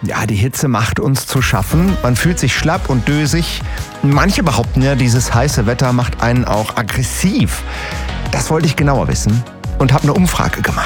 Ja, die Hitze macht uns zu schaffen. Man fühlt sich schlapp und dösig. Manche behaupten ja, dieses heiße Wetter macht einen auch aggressiv. Das wollte ich genauer wissen und habe eine Umfrage gemacht.